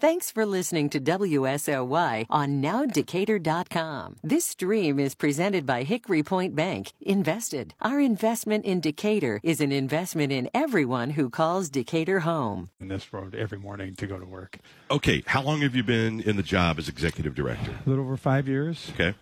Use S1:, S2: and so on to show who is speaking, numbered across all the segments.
S1: Thanks for listening to WSOY on NowDecatur.com. This stream is presented by Hickory Point Bank. Invested. Our investment in Decatur is an investment in everyone who calls Decatur home.
S2: In this road every morning to go to work.
S3: Okay, how long have you been in the job as executive director?
S2: A little over 5 years.
S3: Okay.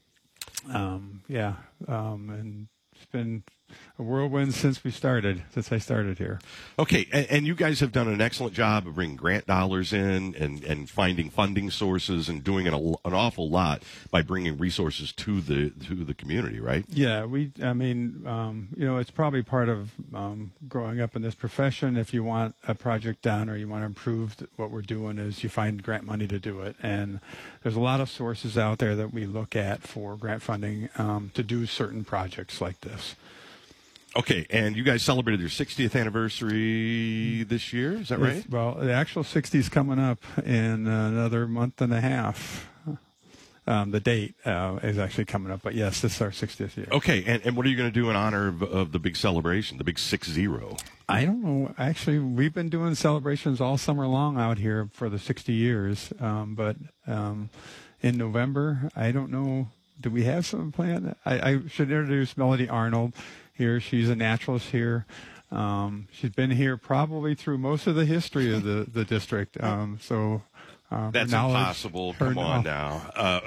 S2: And it's been a whirlwind since I started here.
S3: Okay, and you guys have done an excellent job of bringing grant dollars in and finding funding sources and doing an awful lot by bringing resources to the community, right?
S2: Yeah, it's probably part of growing up in this profession. If you want a project done or you want to improve what we're doing, is you find grant money to do it. And there's a lot of sources out there that we look at for grant funding to do certain projects like this.
S3: Okay, and you guys celebrated your 60th anniversary this year, is that right?
S2: Well, the actual 60 is coming up in another month and a half. The date is actually coming up, but yes, this is our 60th year.
S3: Okay, and what are you going to do in honor of the big celebration, the big 6-0?
S2: I don't know. Actually, we've been doing celebrations all summer long out here for the 60 years, but in November, I don't know. Do we have something planned? I should introduce Melody Arnold here. She's a naturalist here. She's been here probably through most of the history of the district.
S3: That's impossible. Come on now.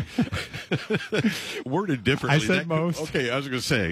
S3: Worded differently.
S2: I said most.
S3: Okay, I was going to say,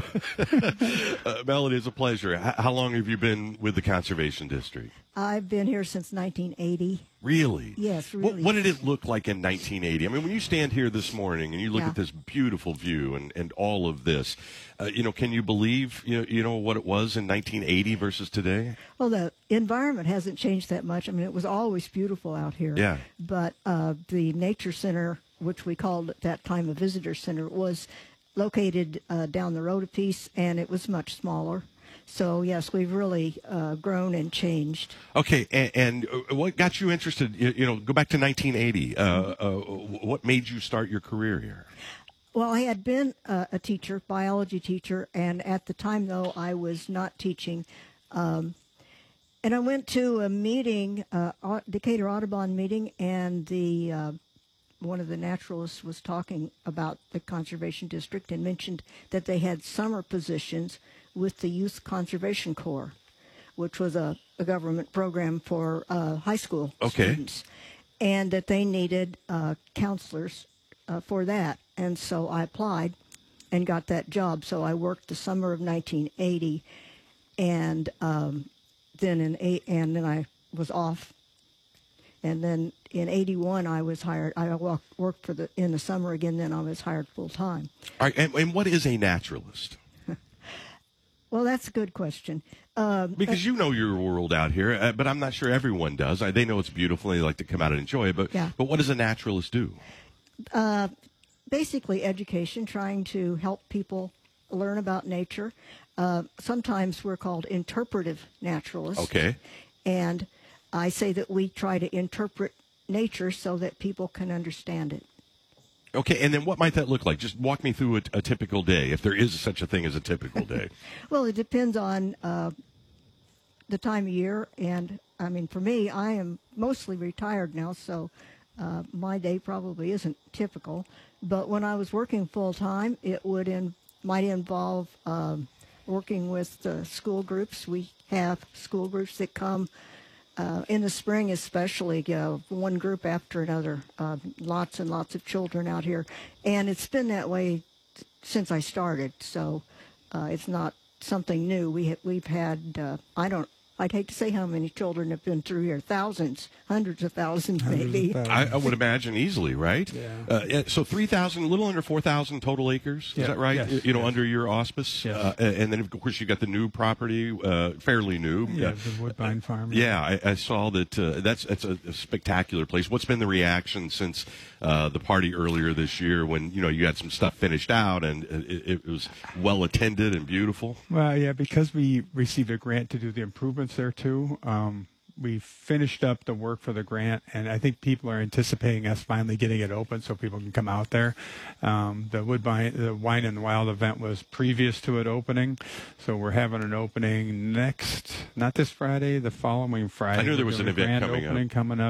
S3: Melody, it's a pleasure. How long have you been with the Conservation District?
S4: I've been here since 1980.
S3: Really?
S4: Yes, really.
S3: What did it look like in 1980? I mean, when you stand here this morning and you look at this beautiful view and all of this, can you believe, what it was in 1980 versus today?
S4: Well, the environment hasn't changed that much. I mean, it was always beautiful out here.
S3: Yeah.
S4: But the Nature Center, which we called at that time a visitor center, was located down the road a piece, and it was much smaller. So, yes, we've really grown and changed.
S3: Okay, and what got you interested, go back to 1980. What made you start your career here?
S4: Well, I had been a teacher, biology teacher, and at the time, though, I was not teaching. And I went to a meeting, Decatur Audubon meeting, and one of the naturalists was talking about the Conservation District and mentioned that they had summer positions with the Youth Conservation Corps, which was a government program for high school students, and that they needed counselors for that. And so I applied and got that job. So I worked the summer of 1980, and then I was off. And then in 81, I was hired. I worked in the summer again. Then I was hired full time.
S3: All right, and what is a naturalist?
S4: Well, that's a good question.
S3: Because you know your world out here, but I'm not sure everyone does. They know it's beautiful, and they like to come out and enjoy it. But what does a naturalist do?
S4: Basically, education, trying to help people learn about nature. Sometimes we're called interpretive naturalists.
S3: Okay.
S4: And I say that we try to interpret nature so that people can understand it.
S3: Okay, and then what might that look like? Just walk me through a typical day, if there is such a thing as a typical day.
S4: Well, it depends on the time of year. And, I mean, for me, I am mostly retired now, so my day probably isn't typical. But when I was working full-time, it might involve working with school groups. We have school groups that come in the spring, especially one group after another, lots and lots of children out here. And it's been that way since I started, so it's not something new. We've had, I'd hate to say how many children have been through here. Thousands, hundreds of thousands, maybe.
S3: I would imagine easily, right?
S2: Yeah.
S3: So 3,000, a little under 4,000 total acres. Is that right?
S2: Yes.
S3: Under your auspice.
S2: Yes.
S3: And then, of course, you got the new property, fairly new.
S2: Yeah, the Woodbine Farm.
S3: Yeah, I saw that. That's a spectacular place. What's been the reaction since the party earlier this year when you had some stuff finished out and it was well attended and beautiful?
S2: Well, yeah, because we received a grant to do the improvements there too. We finished up the work for the grant, and I think people are anticipating us finally getting it open so people can come out there. The Wine and Wild event was previous to it opening, so we're having an opening not this Friday, the following Friday.
S3: I knew there was an event coming up.
S2: Coming up.